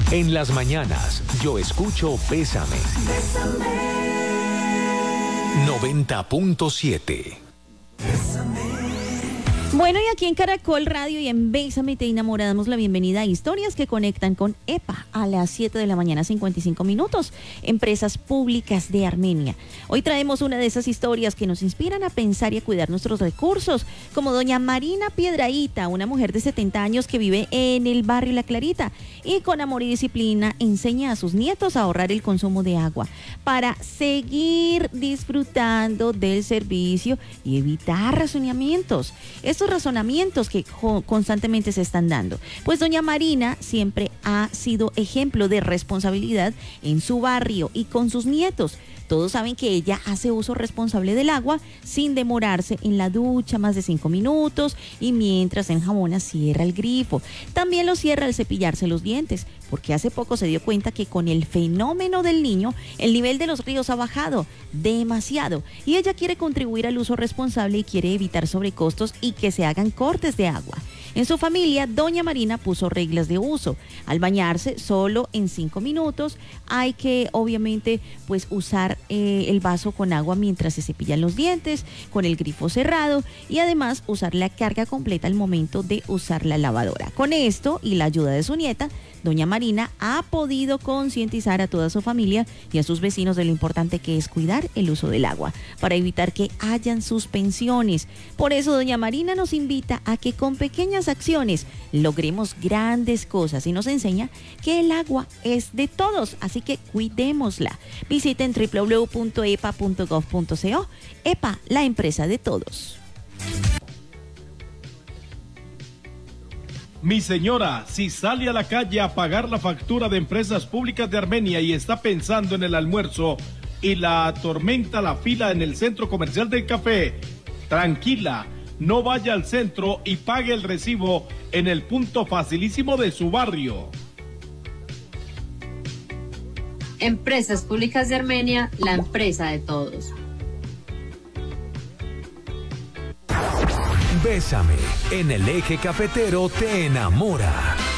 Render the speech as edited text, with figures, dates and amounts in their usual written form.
En las mañanas, yo escucho Bésame. 90.7. Bueno, y aquí en Caracol Radio y en Bésame te enamoramos la bienvenida a historias que conectan con EPA a las 7 de la mañana, 55 minutos, Empresas Públicas de Armenia. Hoy traemos una de esas historias que nos inspiran a pensar y a cuidar nuestros recursos, como doña Marina Piedrahita, una mujer de 70 años que vive en el barrio La Clarita y con amor y disciplina enseña a sus nietos a ahorrar el consumo de agua para seguir disfrutando del servicio y evitar racionamientos. Estos razonamientos que constantemente se están dando. Pues doña Marina siempre ha sido ejemplo de responsabilidad en su barrio y con sus nietos. Todos saben que ella hace uso responsable del agua sin demorarse en la ducha más de 5 minutos y mientras enjabona cierra el grifo. También lo cierra al cepillarse los dientes, porque hace poco se dio cuenta que con el fenómeno del Niño, el nivel de los ríos ha bajado demasiado y ella quiere contribuir al uso responsable y quiere evitar sobrecostos y que se hagan cortes de agua. En su familia, doña Marina puso reglas de uso. Al bañarse solo en 5 minutos, hay que obviamente pues usar el vaso con agua mientras se cepillan los dientes, con el grifo cerrado y además usar la carga completa al momento de usar la lavadora. Con esto y la ayuda de su nieta, doña Marina ha podido concientizar a toda su familia y a sus vecinos de lo importante que es cuidar el uso del agua para evitar que hayan suspensiones. Por eso doña Marina nos invita a que con pequeñas acciones logremos grandes cosas y nos enseña que el agua es de todos, así que cuidémosla. Visiten www.epa.gov.co. EPA, la empresa de todos. Mi señora, si sale a la calle a pagar la factura de Empresas Públicas de Armenia y está pensando en el almuerzo y la atormenta la fila en el centro comercial del café, tranquila, no vaya al centro y pague el recibo en el punto facilísimo de su barrio. Empresas Públicas de Armenia, la empresa de todos. Bésame, en el eje cafetero te enamora.